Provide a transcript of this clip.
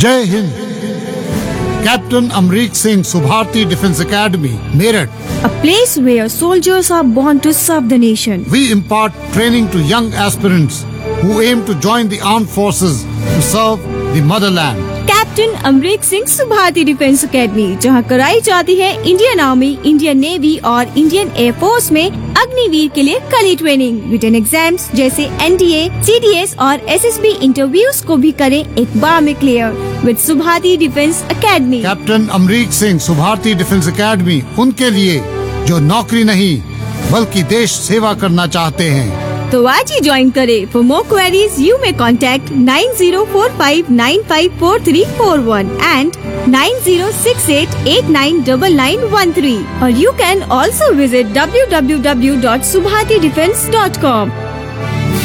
जय Hind. Captain Amrik Singh Subharti defence academy, Meerut. A place where soldiers are born to serve the nation. We impart training to young aspirants who aim to join the armed forces to serve the motherland. Captain Amrik Singh Subharti defence academy, जहां कराई जाती है Indian army, Indian navy और Indian air force में अग्निवीर के लिए कड़ी training. Written exams जैसे NDA, CDS और SSB इंटरव्यूज को भी करें एक बार में clear with Subharti defence academy. Captain Amrik Singh Subharti defence academy उनके लिए जो नौकरी नहीं बल्कि देश सेवा करना चाहते हैं। तो आज ही ज्वाइन करें। For more queries you may contact 9045954341 and 9068899913 और you can also visit www.subhatidefense.com.